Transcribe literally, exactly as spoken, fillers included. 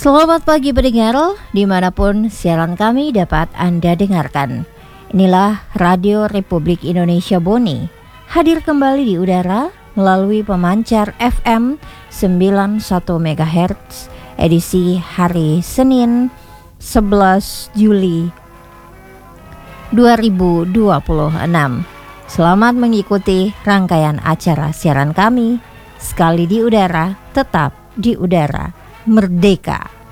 Selamat pagi pendengar, dimanapun siaran kami dapat Anda dengarkan. Inilah Radio Republik Indonesia Boni, hadir kembali di udara melalui pemancar F M sembilan puluh satu megahertz, edisi hari Senin sebelas Juli dua ribu dua puluh enam. Selamat mengikuti rangkaian acara siaran kami. Sekali di udara, tetap di udara. Merdeka.